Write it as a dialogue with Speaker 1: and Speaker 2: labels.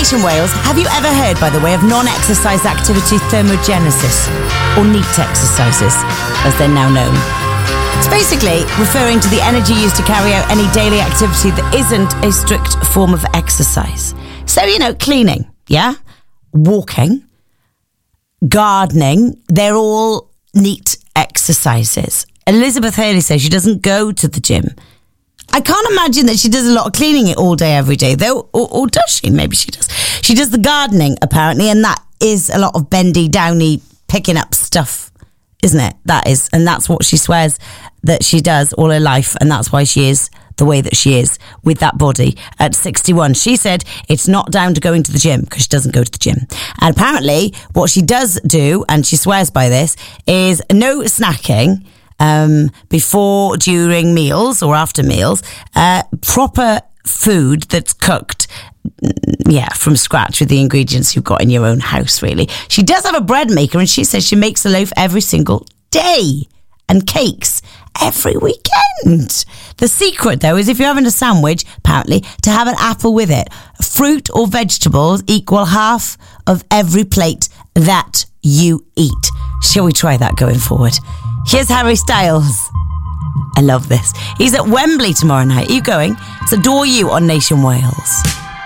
Speaker 1: Nation Wales, have you ever heard, by the way, of non-exercise activity thermogenesis, or NEAT exercises, as they're now known? It's basically referring to the energy used to carry out any daily activity that isn't a strict form of exercise. So, cleaning, yeah? Walking, gardening, they're all NEAT exercises. Elizabeth Hurley says she doesn't go to the gym. I can't imagine that she does a lot of cleaning it all day, every day, though. Or does she? Maybe she does. She does the gardening, apparently, and that is a lot of bendy, downy, picking up stuff, isn't it? That is. And that's what she swears that she does all her life, and that's why she is the way that she is with that body at 61. She said it's not down to going to the gym, because she doesn't go to the gym. And apparently what she does do, and she swears by this, is no snacking before, during meals or after meals, proper food that's cooked, from scratch with the ingredients you've got in your own house, really. She does have a bread maker, and she says she makes a loaf every single day, and cakes every weekend. The secret, though, is if you're having a sandwich, apparently, to have an apple with it. Fruit or vegetables equal half of every plate that you eat. Shall we try that going forward? Here's Harry Styles. I love this. He's at Wembley tomorrow night. Are you going? It's Adore You on Nation Wales.